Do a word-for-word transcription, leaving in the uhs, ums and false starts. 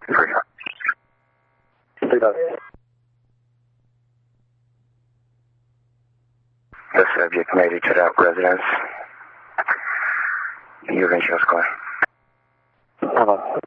Three. The subject made it to that residence. You're going to go. Uh,